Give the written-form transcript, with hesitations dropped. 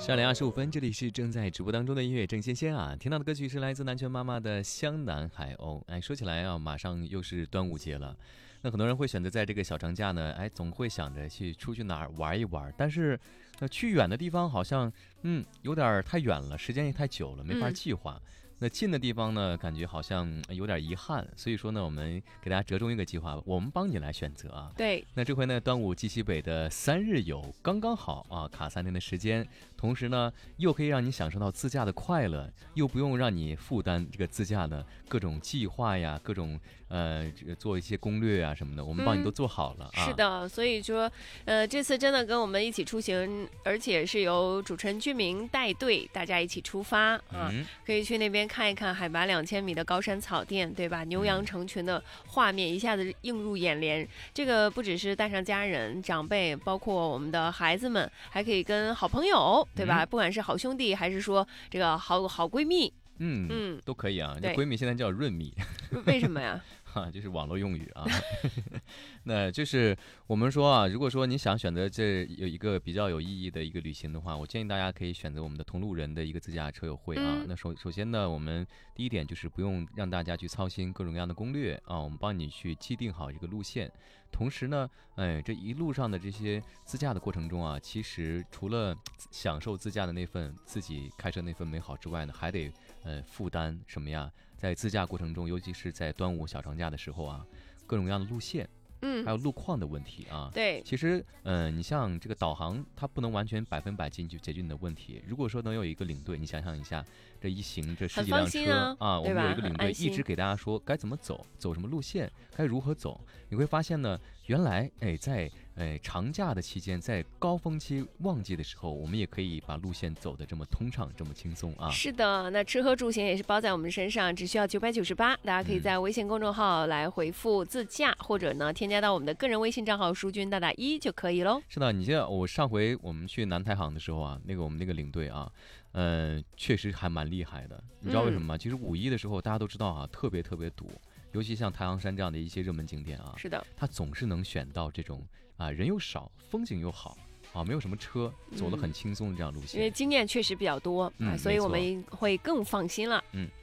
12:25，这里是正在直播当中的音乐正新鲜啊！听到的歌曲是来自南拳妈妈的《湘南海鸥》。说起来啊，马上又是端午节了，那很多人会选择在这个小长假呢，总会想着出去哪儿玩一玩，但是去远的地方好像有点太远了，时间也太久了，没法计划。那近的地方呢，感觉好像有点遗憾，所以说呢，我们给大家折中一个计划，我们帮你来选择啊。 对， 那这回呢，端午记西北的3日游刚刚好啊，卡3天的时间，同时呢，又可以让你享受到自驾的快乐，又不用让你负担这个自驾的各种计划呀，各种做一些攻略啊什么的，我们帮你都做好了啊。 是的，所以说这次真的跟我们一起出行，而且是由主持人居民带队，大家一起出发啊，可以去那边看一看海拔2000米的高山草甸，对吧？牛羊成群的画面一下子映入眼帘。这个不只是带上家人、长辈，包括我们的孩子们，还可以跟好朋友，对吧？不管是好兄弟，还是说这个好闺蜜， 都可以啊。这闺蜜现在叫润蜜， 为什么呀？ 就是网络用语啊。那就是我们说啊，如果说你想选择这有一个比较有意义的一个旅行的话，我建议大家可以选择我们的同路人的一个自驾车友会啊。那首先呢，我们第一点就是不用让大家去操心各种各样的攻略啊，我们帮你去既定好一个路线。同时呢，这一路上的这些自驾的过程中啊，其实除了享受自驾的那份自己开车那份美好之外呢，还得负担什么呀？在自驾过程中，尤其是在端午小长假的时候啊，各种各样的路线，还有路况的问题啊。 对， 其实你像这个导航，它不能完全100%解决你的问题。如果说能有一个领队，你想象一下，这一行这十几辆车啊，我们有一个领队一直给大家说该怎么走，走什么路线，该如何走，你会发现呢，原来在长假的期间，在高峰期旺季的时候，我们也可以把路线走得这么通畅，这么轻松啊。 是的，那吃喝住行也是包在我们身上，只需要998，大家可以在微信公众号来回复自驾，或者呢添加到我们的个人微信账号书君1就可以喽。 是的，你记得我上回我们去南太行的时候啊，我们那个领队啊，确实还蛮厉害的。你知道为什么吗？其实5·1的时候大家都知道啊，特别堵。尤其像太行山这样的一些热门景点啊， 是的， 它总是能选到这种人又少，风景又好啊，没有什么车，走得很轻松的这样路线。 因为经验确实比较多所以我们会更放心了。